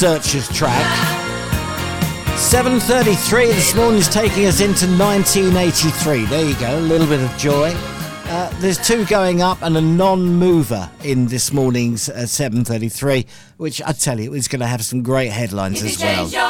Dirtshire track. 7:33 this morning is taking us into 1983. There you go, a little bit of joy. There's two going up and a non-mover in this morning's 7:33, which I tell you is going to have some great headlines as well.